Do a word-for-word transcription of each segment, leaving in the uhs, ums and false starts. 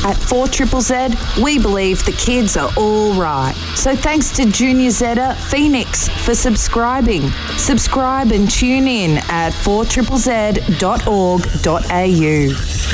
At four Z Z Z, we believe the kids are all right. So thanks to Junior Zeta Phoenix for subscribing. Subscribe and tune in at four Z Z dot org dot a u.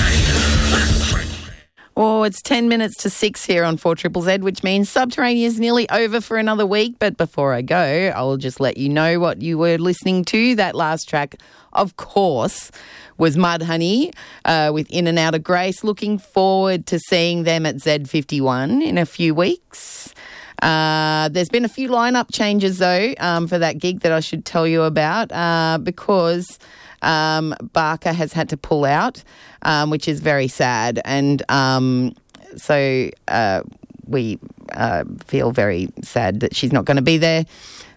Oh, it's ten minutes to six here on four Z Z Z, which means Subterranean is nearly over for another week. But before I go, I'll just let you know what you were listening to. That last track, of course, was Mudhoney uh, with In and Out of Grace. Looking forward to seeing them at Z fifty-one in a few weeks. Uh, there's been a few lineup changes, though, um, for that gig that I should tell you about uh, because... Um, Barker has had to pull out, um, which is very sad. And um, so uh, we uh, feel very sad that she's not going to be there.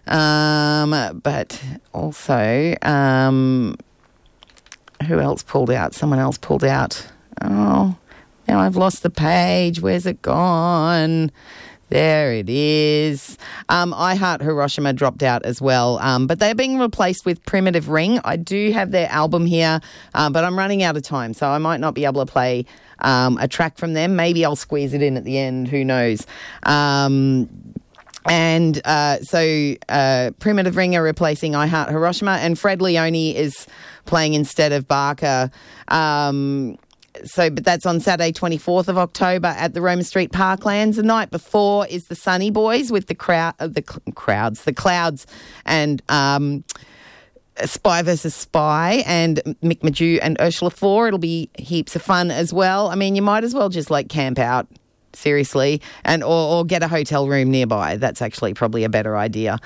Um, but also, um, who else pulled out? Someone else pulled out. Oh, now I've lost the page. Where's it gone? There it is. Um, I Heart Hiroshima dropped out as well, um, but they're being replaced with Primitive Ring. I do have their album here, um, but I'm running out of time, so I might not be able to play um, a track from them. Maybe I'll squeeze it in at the end. Who knows? Um, and uh, so uh, Primitive Ring are replacing I Heart Hiroshima, and Fred Leone is playing instead of Barker. Um So, but that's on Saturday, twenty-fourth of October at the Roma Street Parklands. The night before is the Sunny Boys with the crowd, uh, the cl- crowds, the Clouds, and um, Spy versus Spy, and Mick Maju and Ursula Four. It'll be heaps of fun as well. I mean, you might as well just like camp out, seriously, and or, or get a hotel room nearby. That's actually probably a better idea.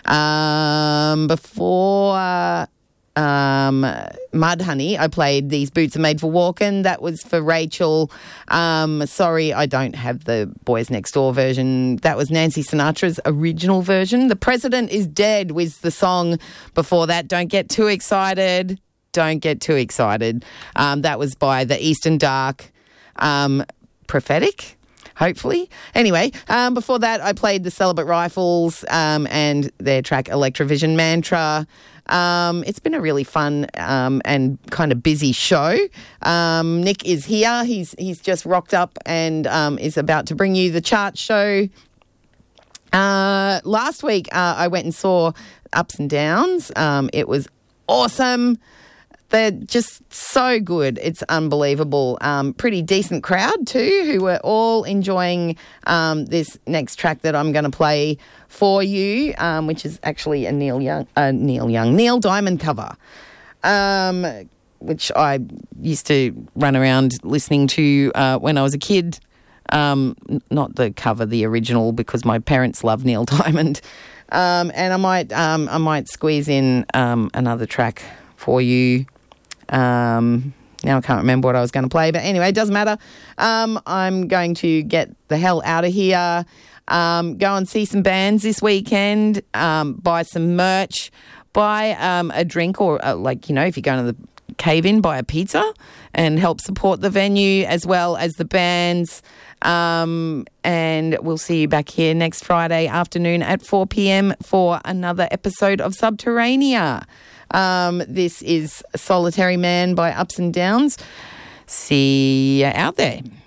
Um, before. Uh, Um, Mudhoney, I played These Boots Are Made for Walking. That was for Rachel. Um, sorry, I don't have the Boys Next Door version. That was Nancy Sinatra's original version. The President is Dead was the song before that. Don't get too excited. Don't get too excited. Um, that was by the Eastern Dark um, Prophetic. Hopefully. Anyway, um, before that, I played the Celibate Rifles um, and their track Electrovision Mantra. Um, it's been a really fun um, and kind of busy show. Um, Nick is here. He's he's just rocked up and um, is about to bring you the chart show. Uh, last week, uh, I went and saw Ups and Downs. Um, it was awesome. They're just so good. It's unbelievable. Um, pretty decent crowd too, who were all enjoying um, this next track that I'm going to play for you, um, which is actually a Neil Young, uh, Neil Young, Neil Diamond cover, um, which I used to run around listening to uh, when I was a kid. Um, not the cover, the original, because my parents love Neil Diamond. Um, and I might, um, I might squeeze in um, another track for you. Um, now I can't remember what I was going to play, but anyway, it doesn't matter. Um, I'm going to get the hell out of here. Um, go and see some bands this weekend. Um, buy some merch. Buy um, a drink or uh, like, you know, if you're going to the cave-in, buy a pizza and help support the venue as well as the bands. Um, and we'll see you back here next Friday afternoon at four p.m. for another episode of Subterranea. Um, this is Solitary Man by Ups and Downs. See you out there.